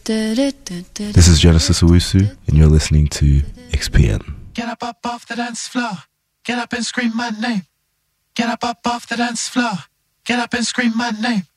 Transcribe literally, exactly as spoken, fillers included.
This is Genesis Owusu, and you're listening to X P N. Get up, up off the dance floor. Get up and scream my name. Get up, up off the dance floor. Get up and scream my name.